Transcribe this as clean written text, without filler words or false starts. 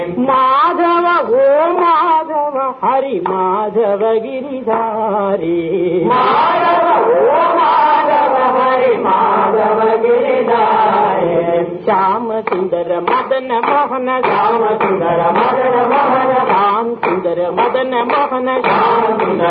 Madhava ఓ Madhava Hari Madhava Giridhari Madhava ఓ Madhava Hari Madhava Giridhari Shyama సుందర మదన మోహన Shyama సుందర మదన మోహన Shyama సుందర మదన మోహన Shyama సుందర